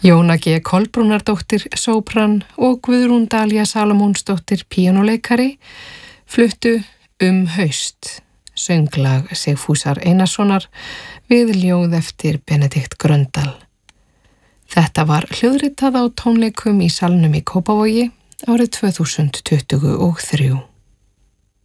Jóna G. Kolbrúnardóttir, sópran og Guðrún Dalía Salómónsdóttir, píanóleikari, fluttu haust, sönglag Sigfúsar Einarssonar við ljóð eftir Benedikt Gröndal. Þetta var hljóðritað á tónleikum í Salnum í Kópavogi árið 2023.